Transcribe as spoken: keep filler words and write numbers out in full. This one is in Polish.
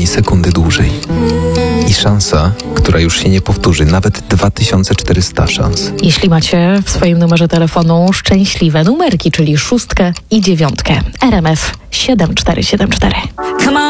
ani sekundy dłużej. I szansa, która już się nie powtórzy, nawet dwa tysiące czterysta szans. Jeśli macie w swoim numerze telefonu szczęśliwe numerki, czyli szóstkę i dziewiątkę. R M F siedem cztery siedem cztery.